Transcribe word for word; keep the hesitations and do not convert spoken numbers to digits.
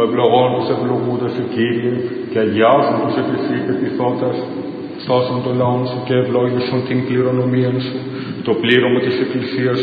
ευλογών τους ευλογούντας σου, Κύριε, και αγιάζουν τους επί Συ πεποιθώντας, σώσον το λαόν σου και ευλόγησον την κληρονομία σου, το πλήρωμα της Εκκλησίας